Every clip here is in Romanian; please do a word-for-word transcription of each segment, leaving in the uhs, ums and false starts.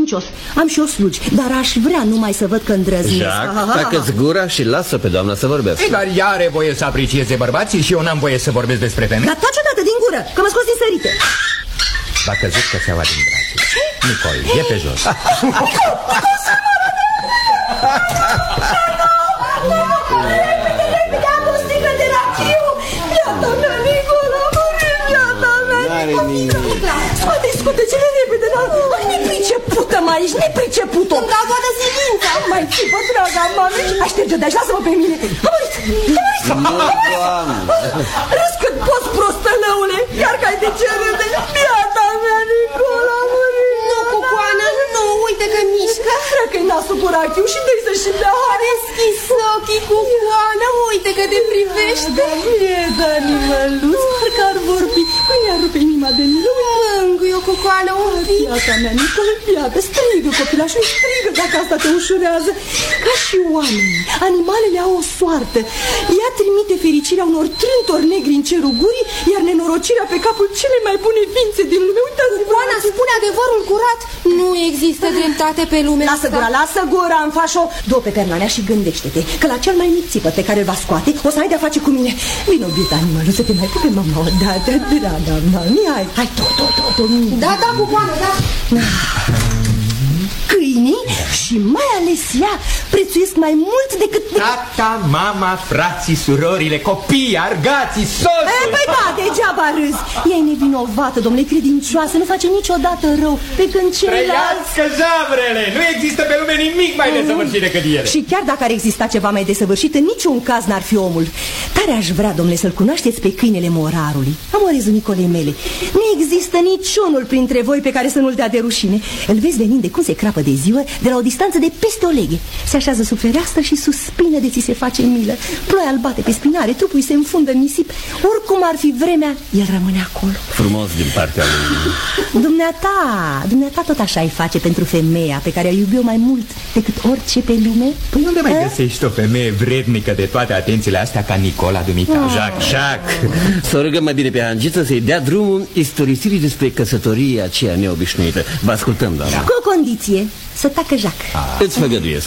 credincios. Am și o slugi, dar aș vrea numai să văd că îndrăznesc. Jacques, tacă-ți gura și lasă pe doamna să vorbească. Ei, dar ea are voie să aprecieze bărbații și eu n-am voie să vorbesc despre femei. Dar taci odată din gură, că mă scos din sărite. V-a căzut cățeaua din brațe. Nicol, e pe jos. Scoate, scoate-cele repede, dar nepricepută mai ești, nepricepută. Îmi dau toată silința. Mai țipă, draga mami. Așterge, deci lasă-mă pe mine. Am murit, am murit. Râs cât poți, prostălăule. Iar că ai de ce râde. Biata mea, Nicola, a murit. Nu, Cucoană, nu, uite că mișcă. Cred că-i nasul cu rachiu și dă-i să-și bea hare. Deschis ochii, Cucoană, uite că te privește. Da, mie, da, nimăluț, parcă ar vorbi. Cum i-ar rupe inima de mine? Mângâi-o, Cucoană, un pic. Biata mea, Nicola, biata, strigă copilașul, strigă dacă asta te ușurează. Ca și oamenii, animalele au o soartă. Ea trimite fericirea unor trântori negri în cerul gurii, iar nenorocirea pe capul cele mai bune ființe din lume. Uitați-vă! Cucoana spune adevărul curat. Nu există dreptate pe lumea Lasă asta. gura, lasă gura, îmi faci o... Du-o pe pernoanea și gândește-te că la cel mai mic țipăt pe care îl va scoate o să ai de-a face cu mine. Vino, bieta animală, să te mai pupe mama odată. Draga mami, hai, hai, tot, tot, tot, tot. Da, da, Cucoană, da. Câinii și mai ales ea prețuiesc mai mult decât... Tata, mama, frații, surorile, copiii, argații, soțul. E, păi da, degeaba râzi. Ea e nevinovată, domnule, credincioasă, nu face niciodată rău. Pe când ceilalți... Trăiască zavrele! Nu există pe lume nimic mai desăvârșit decât ele. Și chiar dacă ar exista ceva mai desăvârșit, în niciun caz n-ar fi omul. Tare aș vrea, domnule, să-l cunoașteți pe câinele morarului. Amorezul Nicolei mele. Nu există niciunul printre voi pe care să nu-l dea de rușine. Îl vezi venind de cum se crapă de ziua, de la o distanță de peste o leghe. Se așează sub fereastră și suspină de ți se face milă. Ploaia îl bate pe spinare, trupul se înfundă în nisip. Oricum ar fi vremea, el rămâne acolo. Frumos din partea lui. Dumneata, dumneata tot așa îi face pentru femeia pe care o iubi mai mult decât orice pe lume. Păi unde mai găsești o femeie vrednică de toate atențiile astea ca Nicola dumita? Ah. Jacques, Jacques, să o rugăm mai bine pe Angiță să-i dea drumul istorisirii despre căsătoria aceea neobișnuită. Vă ascultăm, doamna. Cu o condiție, să tacă Jacques. Ah. Îți făgăduiesc.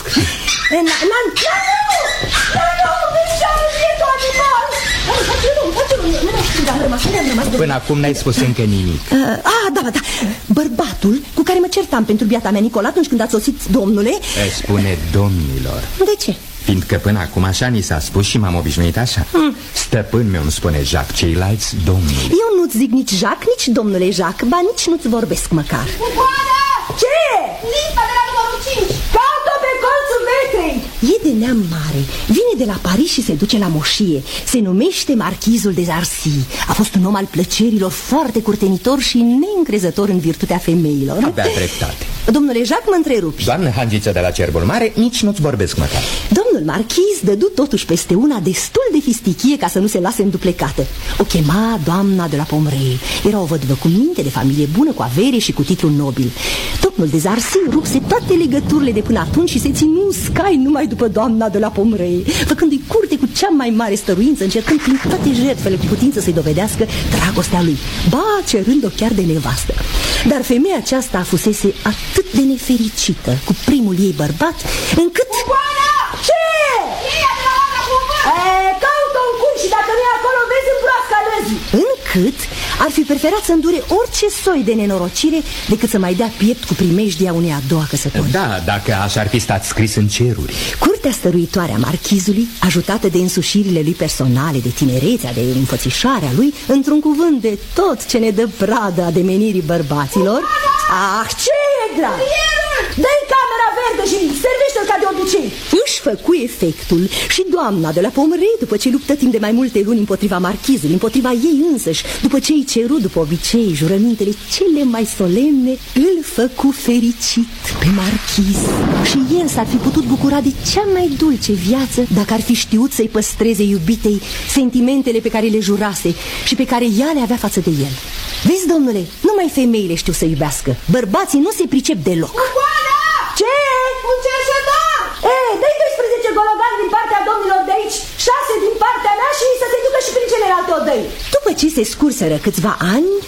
Până acum n-ai spus încă nimic. Ah, da, da, bărbatul cu care mă certam pentru biata mea Nicola atunci când ați sosit, domnule. Spune domnilor. De ce? Fiindcă până acum așa ni s-a spus și m-am obișnuit așa. mm. Stăpân meu îmi spune Jacques, ceilalți domnule. Eu nu-ți zic nici Jacques, nici domnule Jacques, ba nici nu-ți vorbesc măcar. Cucoană! Ce? Limba de la numărul cinci. Caută pe colțul metrei. E de neam mare, vine de la Paris și se duce la moșie. Se numește Marchizul de Zarcy. A fost un om al plăcerilor, foarte curtenitor și neîncrezător în virtutea femeilor. Avea dreptate. Domnule Jacques, mă întrerupi. Doamnă Hangiță de la Cerbul Mare, nici nu-ți vorbesc măcar. Domnul marchiz dădu totuși peste una destul de fistichie ca să nu se lase înduplecată. O chema doamna de la Pomrei. Era o văduvă cu minte, de familie bună, cu avere și cu titlu nobil. Domnul de Zarcy rupse toate legăturile de până atunci și se ținu scai numai după doamna de la Pomrei, făcându-i curte cu cea mai mare stăruință, încercând prin toate jertfele cu putință să-i dovedească dragostea lui, ba cerând-o chiar de nevastă. Dar femeia aceasta fusese atât de nefericită cu primul ei bărbat, încât... Cucoană! Ce? Cheia de la oamea cuvânt! E, caută un cui și dacă nu e acolo, vezi în broasca lăzii. Încât ar fi preferat să îndure orice soi de nenorocire decât să mai dea piept cu primejdia unei a doua căsătorii. Da, dacă așa ar fi stat scris în ceruri. Curtea stăruitoare a marchizului, ajutată de însușirile lui personale, de tinerețea, de înfățișarea lui, într-un cuvânt de tot ce ne dă pradă ademenirii bărbaților. Ah, ce e, drag? Dă-i camera verde și servește-l ca de obicei. Își făcu efectul și doamna de la Pomrei, după ce luptă timp de mai multe luni împotriva marchizului, împotriva ei însăși, după ce îi ceru după obicei jurămintele cele mai solemne, îl făcu fericit pe marchiz. Și el s-ar fi putut bucura de cea mai dulce viață dacă ar fi știut să-i păstreze iubitei sentimentele pe care le jurase și pe care ea le avea față de el. Vezi, domnule, numai femeile știu să iubească. Bărbații nu se pricep deloc. Cucoană! Ce? Un cerșetar! E, dă-i doisprezece gologani din partea domnilor de aici, șase din partea mea și să se ducă și prin celelalte odăi. După ce se scurseră câțiva ani,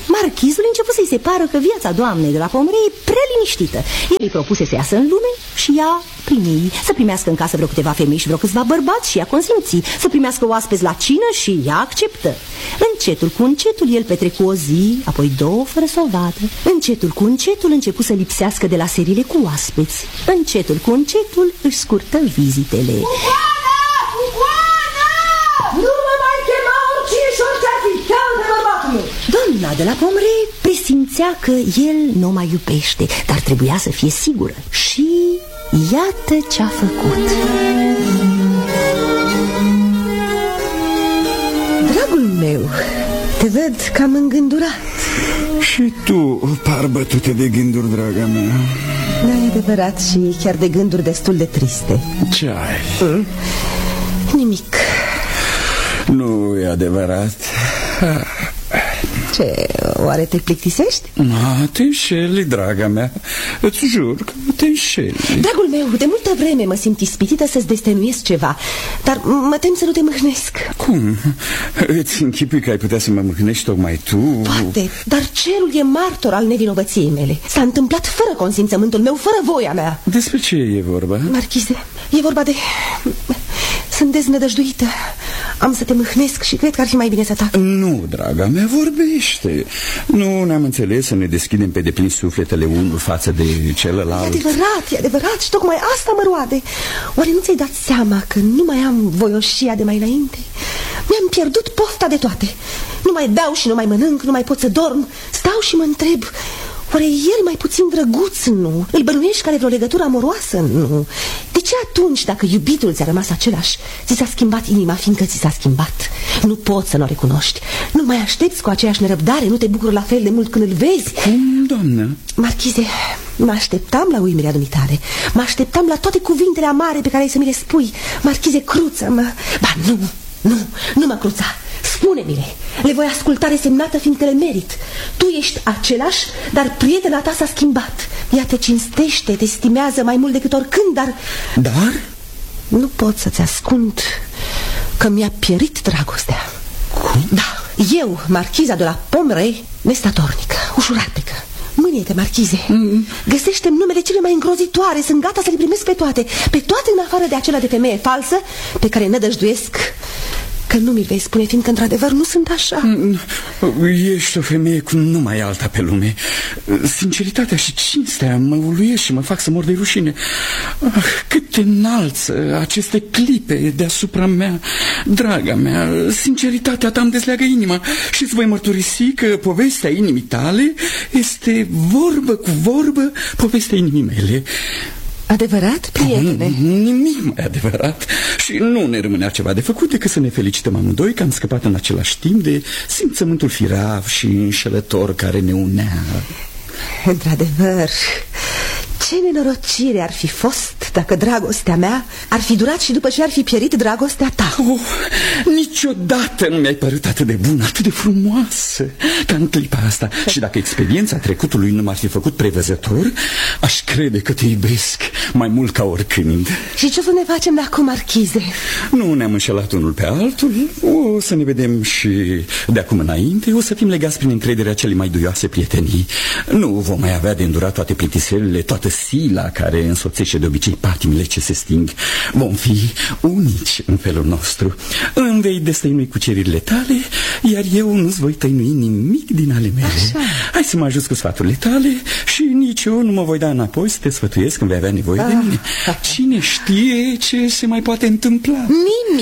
marchizul început să-i se pară că viața doamnei de la Pomrei e prea liniștită. El îi propuse să iasă în lume și ea primi, să primească în casă vreo câteva femei și vreo câțiva bărbați și ea consimți, să primească oaspeți la cină și ea acceptă. Încetul cu încetul el petrecu o zi, apoi două fără să o vadă. Încetul cu încetul începu să lipsească de la serile cu oaspeți. Încetul cu încetul își scurtă vizitele. Nu mă mai chema oricine și orice ar fi, chiar de bărbatul meu. Doamna de la Pomrei presimțea că el nu mai iubește, dar trebuia să fie sigură. Și iată ce-a făcut. Dragul meu, te văd cam îngândurat. Și tu par bătute de gânduri, draga mea. Da, e adevărat, și chiar de gânduri destul de triste. Ce ai? Mm? Nimic. Nu e adevărat. Ce, oare te plictisești? A, te înșeli, draga mea. Îți jur că te înșeli. Dragul meu, de multă vreme mă simt ispitită să-ți destăinuiesc ceva, dar mă tem să nu te mâhnesc. Cum? Îți închipui că ai putea să mă mâhnești tocmai tu? Poate, dar cerul e martor al nevinovăției mele. S-a întâmplat fără consimțământul meu, fără voia mea. Despre ce e vorba? Marchize, e vorba de... Sunt deznădăjduită. Am să te mâhnesc și cred că ar fi mai bine să tac. Nu, draga mea, vorbește. Nu ne-am înțeles să ne deschidem pe deplin sufletele unul față de celălalt. E adevărat, e adevărat și tocmai asta mă roade. Oare nu ți-ai dat seama că nu mai am voioșia de mai înainte? Mi-am pierdut pofta de toate. Nu mai beau și nu mai mănânc, nu mai pot să dorm. Stau și mă întreb, oare el mai puțin drăguț, nu? Îl bănuiești că are vreo legătură amoroasă, nu? De ce atunci, dacă iubitul ți-a rămas același, ți s-a schimbat inima, fiindcă ți s-a schimbat? Nu poți să nu o recunoști. Nu mai aștepți cu aceeași nerăbdare, nu te bucură la fel de mult când îl vezi? Cum, doamnă? Marchize, mă așteptam la uimirea dumitare. Mă așteptam la toate cuvintele amare pe care ai să mi le spui. Marchize, cruță-mă. Ba nu, nu, nu mă cruța. Spune-mi-le, le voi asculta resemnată, fiindcă le merit. Tu ești același, dar prietena ta s-a schimbat. Ea te cinstește, te stimează mai mult decât oricând, dar... Dar? Nu pot să-ți ascund că mi-a pierit dragostea. Cum? Da, eu, marchiza de la Pomrei, nestatornică, ușuratică. Mânie-te, Marchize. mm. Găsește-mi numele cele mai îngrozitoare. Sunt gata să le primesc pe toate. Pe toate în afară de acela de femeie falsă pe care nădăjduiesc că nu mi-l vei spune, fiindcă într-adevăr nu sunt așa. Ești o femeie cu numai alta pe lume. Sinceritatea și cinstea mă uluiesc și mă fac să mor de rușine. Cât te înalță aceste clipe deasupra mea. Draga mea, sinceritatea ta îmi dezleagă inima și îți voi mărturisi că povestea inimii tale este vorbă cu vorbă povestea inimii mele. Adevărat, prietene? Nimic mai adevărat. Și nu ne rămânea ceva de făcut decât să ne felicităm amândoi că am scăpat în același timp de simțământul firav și înșelător care ne unea. Într-adevăr, ce nenorocire ar fi fost dacă dragostea mea ar fi durat și după ce ar fi pierit dragostea ta. Oh, niciodată nu mi-ai părut atât de bună, atât de frumoasă ca în clipa asta. Și dacă experiența trecutului nu m-ar fi făcut prevăzător, aș crede că te iubesc mai mult ca oricând. Și ce o să ne facem de acum, Marchize? Nu ne-am înșelat unul pe altul. O să ne vedem și de acum înainte o să fim legați prin încrederea celei mai duioase prietenii. Nu vom mai avea de îndurat toate plictiselile, toată sila care însoțește de obicei patimile ce se sting. Vom fi unici în felul nostru. Îmi vei destăinui cuceririle tale, iar eu nu-ți voi tăinui nimic din ale mele. Așa. Hai să mă ajut cu sfaturile tale și nici eu nu mă voi da înapoi să te sfătuiesc când vei avea nevoie ah. de mine. Cine știe ce se mai poate întâmpla? Nimic.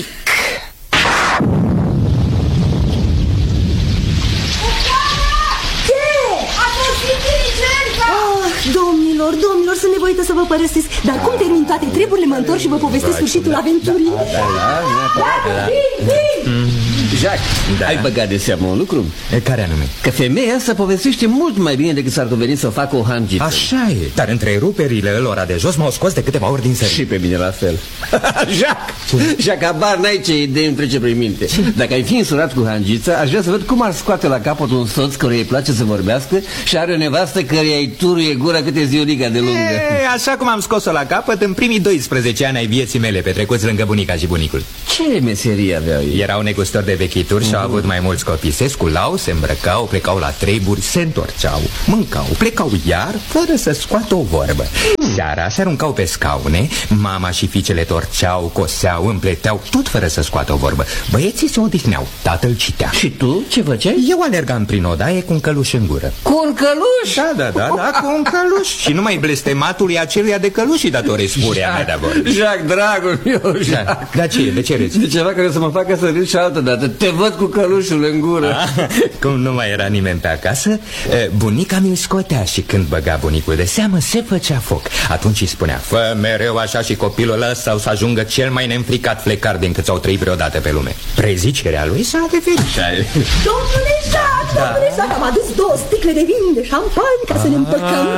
Domnilor, domnilor, sunt nevoită să vă părăsesc. Dar cum termin toate treburile, mă întorc și vă povestesc da, sfârșitul da, aventurii. Da, da, da, da, da, da. Jacques, da. Ai băgat de seamă un lucru? E, care anume? Că femeia asta povestește mult mai bine decât s-ar conveni să o facă o hangiță. Așa e, dar întreruperile lor de jos m-au scos de câteva ori din serie. Și pe mine la fel. Jacques, Jacques, abar n-ai ce idee îmi trece prin minte. Dacă ai fi însurat cu hangița, aș vrea să văd cum ar scoate la capăt un soț căruia îi place să vorbească și are o nevastă căreia îi turuie gura cât e ziulica de lungă. E, așa cum am scos-o la capăt în primii doisprezece ani ai vieții mele petrecuți lângă bunica și bunicul. Ce meserie aveau ei? Erau negustori de vechituri și-au avut mai mulți copii. Se sculau, se îmbrăcau, plecau la treburi, se întorceau, mâncau, plecau iar, fără să scoată o vorbă. Seara se aruncau pe scaune, mama și fiicele torceau, coseau, împleteau, tot fără să scoată o vorbă. Băieții se odihneau, tatăl citea. Și tu ce făceai? Eu alergam prin odaie cu un căluș în gură. Cu un căluș? Da, da, da, da, cu un căluș. Și numai blestematului aceluia de căluș și datorez furia mea de vorbi. Jacques, dragul meu, Jacques. Da, dar ce, de ce râzi? De ceva care să mă facă să râd și altă dată. Te văd cu călușul în gură. Ah, cum nu mai era nimeni pe acasă, bunica mi-l scotea și când băga bunicul de seamă, se făcea foc. Atunci îi spunea: fă mereu așa și copilul ăsta o să ajungă cel mai neînfricat flecar din câți au trăit vreodată pe lume. Prezicerea lui s-a adeverit. Domnule Jacques, da. domnule Jacques, am adus două sticle de vin de șampanie ca să ne împăcăm.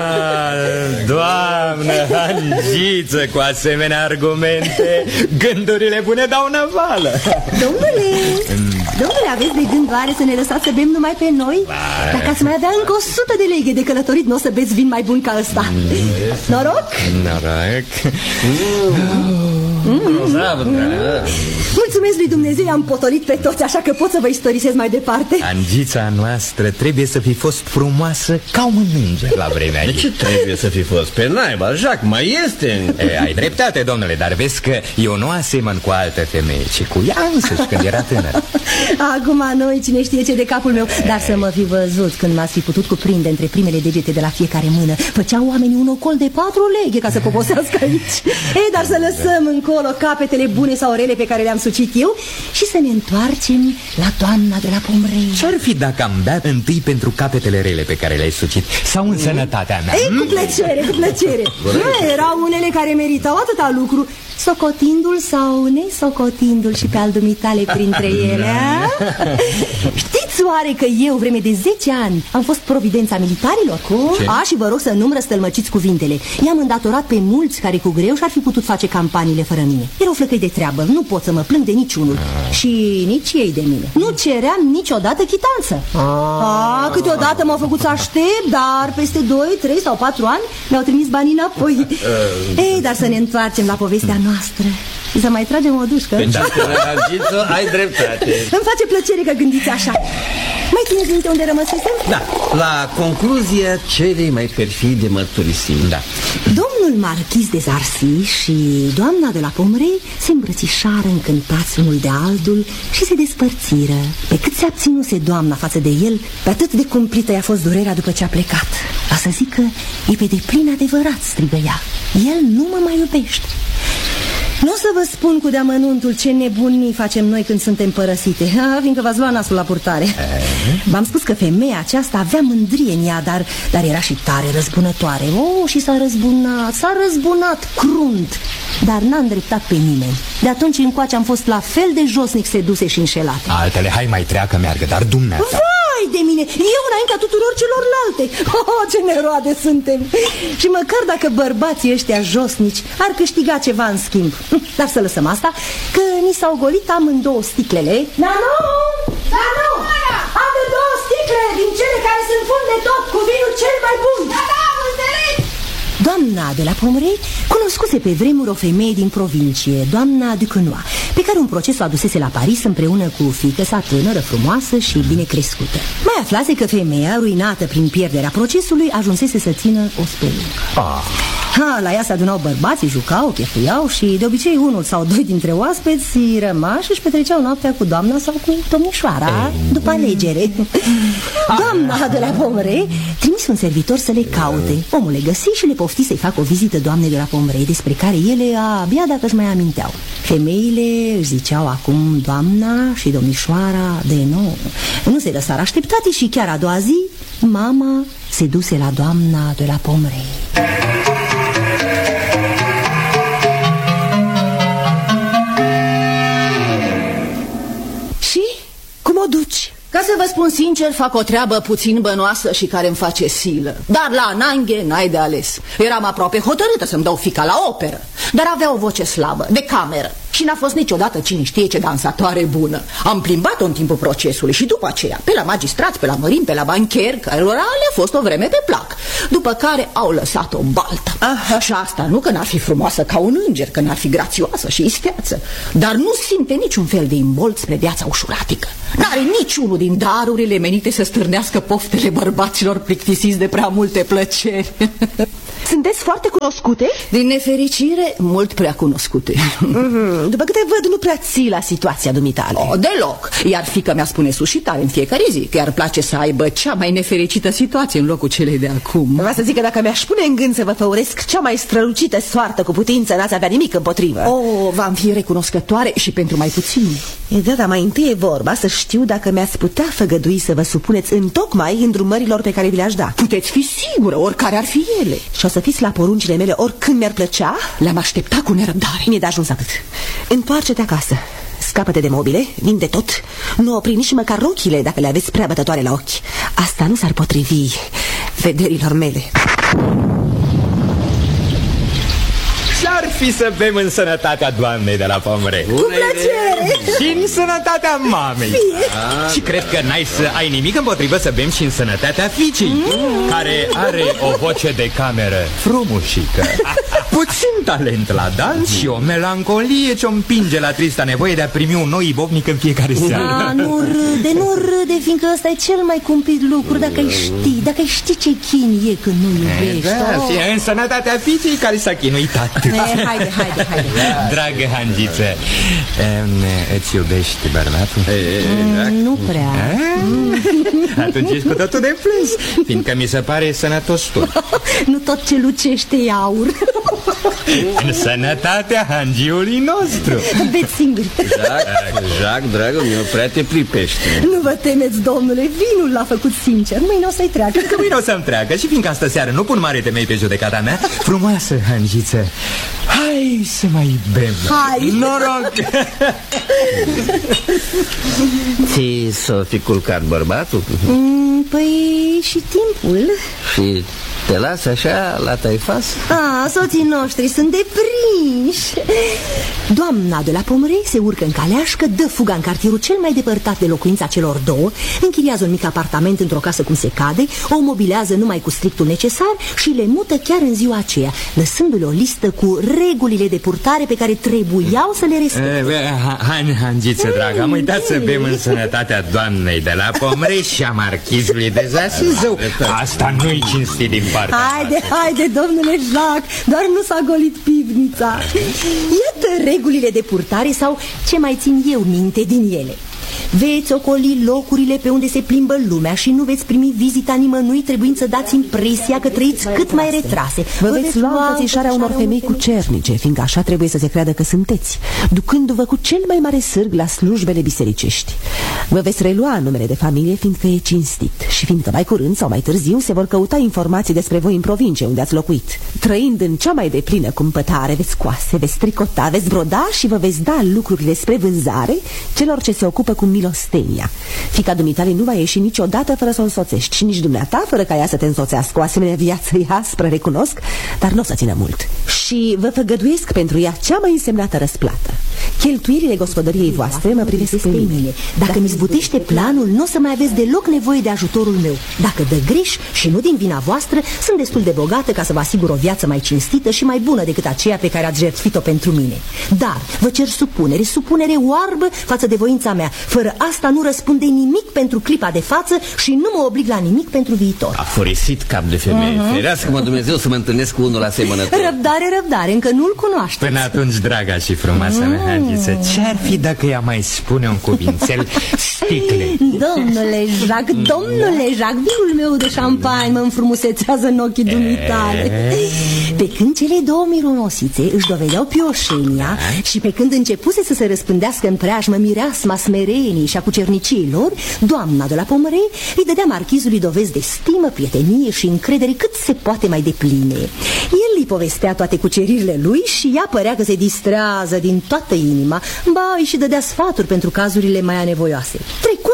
Doamnă Angiță, cu asemenea argumente, gândurile bune dau năvală. Domnule, domnule, aveți de gând oare să ne lăsați să bem numai pe noi? Dacă ați mai avea încă o sută de leghe de călătorit, nu o să beți vin mai bun ca ăsta. Noroc? Noroc. Mulțumesc lui Dumnezeu, am potolit pe toți, așa că pot să vă istorisesc mai departe. Angița noastră trebuie să fi fost frumoasă ca un înger la vremea ei. De ce trebuie să fi fost? Pe naiba, Jacques, mai este. E, ai dreptate, domnule, dar vezi că eu nu asemăn cu altă femeie, ci cu ea însăși când era tânără. Acum noi, cine știe ce de capul meu. Dar să mă fi văzut când m-ați fi putut cuprinde între primele degete de la fiecare mână. Făceau oamenii un ocol de patru leghe ca să poposească aici. Ei, dar să lăsăm încolo capetele bune sau rele pe care le-am sucit eu și să ne întoarcem la doamna de la Pomrei. Ce-ar fi dacă am bea întâi pentru capetele rele pe care le-ai sucit sau în sănătatea mea? Ei, cu plăcere, cu plăcere. Erau unele care meritau atâta lucru, socotindu-l sau nesocotindu-l și pe al dumitale printre ele. Știți oare că eu vreme de zece ani am fost providența militarilor? Cum? A, și vă rog să nu-mi răstălmăciți cuvintele. I-am îndatorat pe mulți care cu greu și-ar fi putut face campaniile fără mine. Erau flăcăi de treabă, nu pot să mă plâng de niciunul. A. Și nici ei de mine. Nu ceream niciodată chitanță. A. A, câteodată m-au făcut să aștept, dar peste doi, trei sau patru ani mi-au trimis banii înapoi. A. Ei, dar să ne întoarcem la povestea noastră și să mai tragem o dușcă. Ai dreptate. Îmi face plăcere că gândiți așa. Mai țineți minte unde rămăsesem? Da, la concluzia celei mai perfide mărturisiri. Da. Domnul marchis de Zarsi și doamna de la Pomrei se îmbrățișară încântați unul de altul și se despărțiră. Pe cât se abținuse doamna față de el, pe atât de cumplită i-a fost durerea după ce a plecat. La să zică, e pe deplin adevărat, strigă ea. El nu mă mai iubește. Nu o să vă spun cu deamănuntul ce nebunii facem noi când suntem părăsite, ha, fiindcă v-ați luat nasul la purtare. V-am spus că femeia aceasta avea mândrie în ea, dar, dar era și tare răzbunătoare. Oh, și s-a răzbunat, s-a răzbunat crunt, dar n-a îndreptat pe nimeni. De atunci încoace am fost la fel de josnic seduse și înșelate. Altele, hai mai treacă, meargă, dar dumneata. Vai de mine, eu înaintea tuturor celorlalte. Oh, ce neroade suntem. Și măcar dacă bărbații ăștia josnici ar câștiga ceva în schimb. Dar să lăsăm asta, că ni s-au golit amândouă sticlele. Nanu! Nanu! Adă două sticle din cele care sunt fund de tot, cu vinul cel mai bun. Da, da, am înțeles! Doamna de la Pomrei cunoscuse pe vremuri o femeie din provincie, doamna Duquenois, pe care un proces o adusese la Paris împreună cu fiica sa tânără, frumoasă și bine crescută. Mai aflase că femeia, ruinată prin pierderea procesului, ajunsese să țină o speluncă. Ah. Ha, la ea se adunau bărbații, jucau, chefuiau și de obicei unul sau doi dintre oaspeți rămași își petreceau noaptea cu doamna sau cu domnișoara, după alegere. Doamna de la Pomrei trimis un servitor să le caute. Omul le găsi și le pofti să-i facă o vizită doamnei de la Pomrei, despre care ele abia dacă își mai aminteau. Femeile își ziceau acum doamna și domnișoara de nou. Nu se lăsară așteptate și chiar a doua zi mama se duse la doamna de la Pomrei. Și? Cum o duci? Ca Ca să vă spun sincer, fac o treabă puțin bănoasă și care îmi face silă. Dar la Nanghe n-ai de ales. Eram aproape hotărâtă să-mi dau fica la operă, dar avea o voce slabă, de cameră, și n-a fost niciodată cine știe ce dansatoare bună. Am plimbat-o în timpul procesului și după aceea pe la magistrați, pe la mărini, pe la bancheri, cărora le-a fost o vreme pe plac, după care au lăsat-o în baltă. Aha. Și asta nu că n-ar fi frumoasă ca un înger, că n-ar fi grațioasă și isteață, dar nu simte niciun fel de imbold spre viața ușuratică. N-are niciunul din darurile menite să stârnească poftele bărbaților plictisiți de prea multe plăceri. Sunteți foarte cunoscute? Din nefericire, mult prea cunoscute. Mm-hmm. După câte văd, nu prea ții la situația dumitale. O, deloc. Iar fiica mea spune sus și tare în fiecare zi că i-ar place să aibă cea mai nefericită situație în locul celei de acum. Vreau să zic că dacă mi-aș pune în gând să vă făuresc cea mai strălucită soartă cu putință, n-ați avea nimic împotrivă. O, v-am fi recunoscătoare și pentru mai puțin. E, da, dar mai întâi e vorba să știu dacă mi-ați putea făgădui să vă supuneți întocmai îndrumărilor pe care vi le-aș da. Puteți fi sigură, oricare ar fi ele. Și o să fiți la poruncile mele oricând mi-ar plăcea? Le-am așteptat cu nerăbdare. Mi-e de ajuns atât. Întoarce-te acasă, scapă-te de mobile, vinde tot. Nu opri nici măcar rochile dacă le aveți prea bătătoare la ochi. Asta nu s-ar potrivi vederilor mele. Ce-ar fi să bem în sănătatea doamnei de la Pomre? Cu plăcere! Și în sănătatea mamei. Ah, și cred că n-ai să ai nimic împotrivă să bem și în sănătatea fiicei, mm. care are o voce de cameră frumușică, puțin talent la dans și o melancolie ce o împinge la trista nevoie de a primi un nou ibovnic în fiecare seară. Ah, nu râde, nu râde, fiindcă ăsta e cel mai cumplit lucru. Dacă ai ști, dacă ai ști ce chin e când nu iubești. Da, oh. În sănătatea fiicei care s-a chinuit atât. Haide, haide, haide, haide. Dragă Hangiță, îți iubești bărbatul? Mm, nu prea. Atunci ești cu totul de plâns, fiindcă mi se pare sănătos tot. Nu tot ce lucește e aur. În sănătatea hangiului nostru. Beți singuri. Jacques, Jacques, dragul meu, prea te pripește. Nu vă temeți, domnule, vinul l-a făcut sincer. Mâine o să-i treacă. Că mâine o să-mi treacă și fiindcă astă seară nu pun mare temei pe judecata mea, frumoasă Hangiță, hai să mai bem. Hai. Noroc. Ți s-o fi culcat bărbatul? Mm, păi și timpul. Și te lasă așa la taifas? Ah, soții noștri sunt deprinși. Doamna de la Pomrei se urcă în caleașcă, dă fuga în cartierul cel mai depărtat de locuința celor două, închiriază un mic apartament într-o casă cum se cade, o mobilează numai cu strictul necesar și le mută chiar în ziua aceea, lăsându-le o listă cu regulile de purtare pe care trebuiau să le respecte. Han, Hangiță, dragă, am uitat să bem în sănătatea doamnei de la Pomrei și a marchizului de Zasizău. Asta nu-i cinstit din partea. Haide, haide, domnule Jacques, doar nu s-a golit pivnița. Iată regulile de purtare sau ce mai țin eu minte din ele. Veți ocoli locurile pe unde se plimbă lumea și nu veți primi vizita nimănui, trebuind să dați impresia că trăiți cât mai retrase. Vă veți lua înfățișarea unor femei cucernice, fiindcă așa trebuie să se creadă că sunteți, ducându-vă cu cel mai mare sârg la slujbele bisericești. Vă veți relua numele de familie, fiindcă e cinstit și fiindcă mai curând sau mai târziu se vor căuta informații despre voi în provincie unde ați locuit. Trăind în cea mai deplină cumpătare, veți coase, veți tricota, veți broda și vă veți da lucrurile spre vânzare celor ce se ocupă cu milostenia. Fica dumitale nu va ieși niciodată fără să o însoțești și nici dumneata fără ca ea să te însoțească. O asemenea viață e aspră, recunosc, dar nu o să țină mult. Și vă făgăduiesc pentru ea cea mai însemnată răsplată. Cheltuielile gospodăriei voastre mă privesc pe mine. Dacă mi zbutește planul, nu o să mai aveți deloc nevoie de ajutorul meu. Dacă dă greș și nu din vina voastră, sunt destul de bogată ca să vă asigur o viață mai cinstită și mai bună decât aceea pe care ați jertfit-o pentru mine. Dar vă cer supunere, supunere oarbă față de voința mea. Fără asta nu răspunde nimic pentru clipa de față și nu mă oblig la nimic pentru viitor. A furisit cap de femeie. Uh-huh. Ferească-mă Dumnezeu să mă întâlnesc cu unul asemănător. Răbdare, răbdare, încă nu-l cunoașteți. Până atunci, draga și frumoasă mea Hangiță, ce-ar fi dacă ea mai spune un cuvințel sticle? Domnule Jacques, domnule Jacques, vinul meu de șampanie mă înfrumusețează în ochii dumitale. Pe când cele două mironosițe își dovedeau pioșenia și pe când începuse să se răspândească în preajmă mireasma smerenii și a cucerniciei lor, doamna de la Pomrei îi dădea marchizului dovezi de stimă, prietenie și încredere cât se poate mai depline. El îi povestea toate cuceririle lui și ea părea că se distrează din toată inima, ba îi și dădea sfaturi pentru cazurile mai anevoioase. Trecu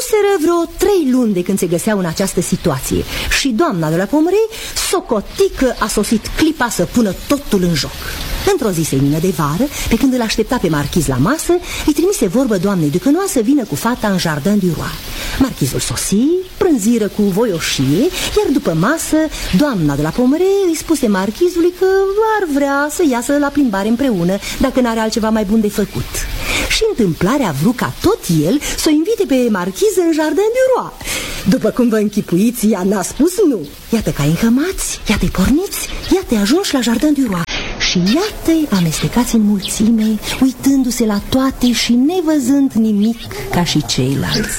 Trecuseră vreo trei luni de când se găseau în această situație și doamna de la Pomărei socotică a sosit clipa să pună totul în joc. Într-o zi senină de vară, pe când îl aștepta pe marchiz la masă, îi trimise vorbă doamnei Ducănoa să vină cu fata în Jardin du Roi. Marchizul sosi, prânziră cu voioșie, iar după masă, doamna de la Pomărei îi spuse marchizului că ar vrea să iasă la plimbare împreună, dacă n-are altceva mai bun de făcut. Și întâmplarea a vrut ca tot el să o invite pe marchiză în Jardin du Roi. După cum vă închipuiți, ea n-a spus nu. Iată că ai înhămați, iată-i porniți, iată-i ajunși la Jardin du Roi. Și iată-i amestecați în mulțime, uitându-se la toate și nevăzând nimic ca și ceilalți.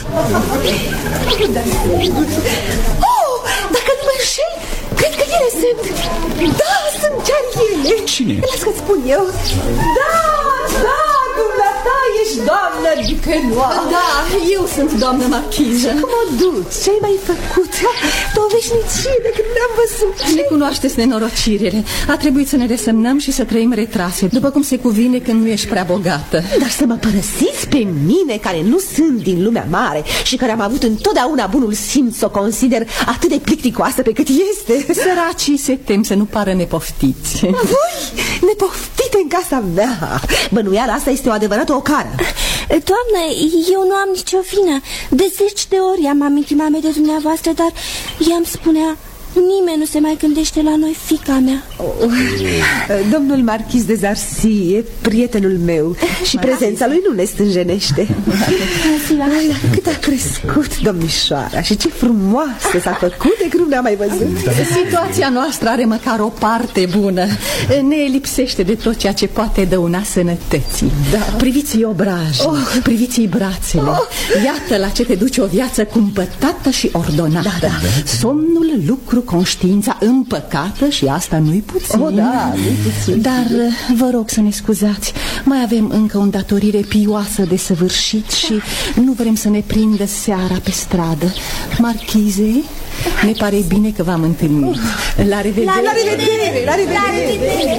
Oh, dacă nu mă înșel, cred că ele sunt. Da, sunt chiar ele. Cine? Las că-ți spun eu. Da, da, dumneata ești doamnă Ducănoa. Da, eu sunt doamnă marchiză. Cum o duci? Ce ai mai făcut? O veșnicie de când ne-am văzut. Ne cunoașteți nenorocirile. A trebuit să ne resemnăm și să trăim retrase, după cum se cuvine când nu ești prea bogată. Dar să mă părăsiți pe mine, care nu sunt din lumea mare și care am avut întotdeauna bunul simț să o consider atât de plicticoasă pe cât este. Săracii se tem să nu pară nepoftiți. Voi, nepoftite în casa mea. Bănuiala asta este o adevărată ocară. Doamnă, eu nu am nicio vină. De zeci de ori am amintit mamei de dumneavoastră, dar ea îmi spunea: nimeni nu se mai gândește la noi, fiica mea. Oh, domnul marchiz de Zarsi e prietenul meu și prezența lui nu ne stânjenește. Ai, dar cât a crescut domnișoara și ce frumoasă s-a făcut de când nu ne-am mai văzut. Da. Situația noastră are măcar o parte bună. Ne lipsește de tot ceea ce poate dăuna sănătății. Da. Priviți-i obrajii, oh. priviți-i brațele. Oh. Iată la ce te duce o viață cumpătată și ordonată. Da, da. Somnul, lucru, conștiința împăcată și asta nu-i puțin. Oh, da, nu-i puțin. Dar vă rog să ne scuzați, mai avem încă o îndatorire pioasă de săvârșit și nu vrem să ne prindă seara pe stradă. Marchize, ne pare bine că v-am întâlnit. La revedere! La, la revedere! La revedere! La revedere!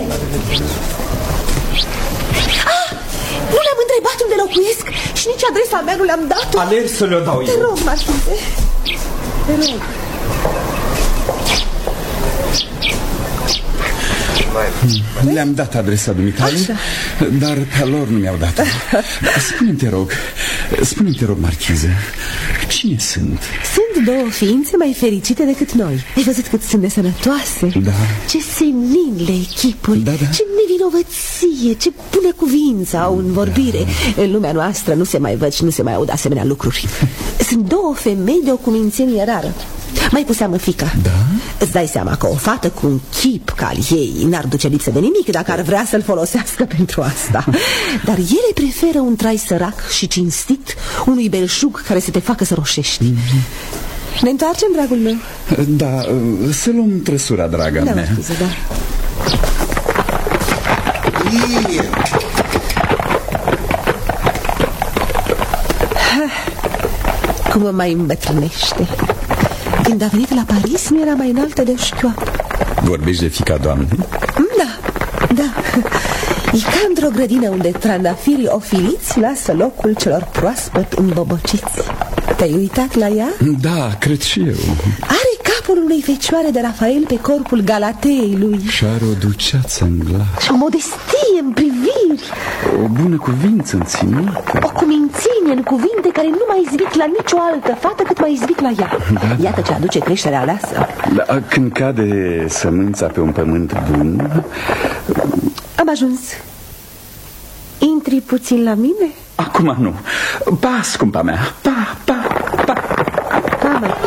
Ah, nu le-am întrebat unde locuiesc și nici adresa mea nu le-am dat-o. Alerg să le-o dau eu. Te rog, Marchize, te rog. Le-am dat adresa dumitale, dar pe lor nu mi-au dat. Spune-mi, te rog, spune-mi, te rog, marchiză, cine sunt? Sunt două ființe mai fericite decât noi. Ai văzut cât sunt de sănătoase? Da. Ce senin le echipuri, da, da. Ce nevinovăție, ce bună cuvință au în vorbire. Da. În lumea noastră nu se mai văd și nu se mai aud asemenea lucruri. Sunt două femei de o cumințenie rară. Mai cu seamă fica. Da? Îți dai seama că o fată cu un chip ca al ei n-ar duce lipsă de nimic dacă ar vrea să-l folosească pentru asta. Dar ele preferă un trai sărac și cinstit unui belșug care să te facă să roșești. Mm-hmm. Ne întoarcem, dragul meu? Da, să luăm trăsura, draga da, mea. Scuze, da. Cum mă mai îmbătrânește. Când a venit la Paris nu era mai înaltă de o șchioapă. Vorbești de fiica doamnei? Da, da. E ca într-o grădină unde trandafirii ofiliți lasă locul celor proaspăt îmbobociți. Te-ai uitat la ea? Da, cred și eu. Are capul unei fecioare de Rafael pe corpul Galateei lui. Și are o dulceață în glas. Și o modestie în priviri. O bună cuvință în ținut. O cumințenie în cuvinte care nu mai izbic la nicio altă fată cât mai izbic la ea. Da. Iată ce aduce creșterea aleasă. Da, când cade sămânța pe un pământ bun... Am ajuns. Intri puțin la mine? Acum nu. Pa, scumpa mea. Pa, pa, pa. Pa, mai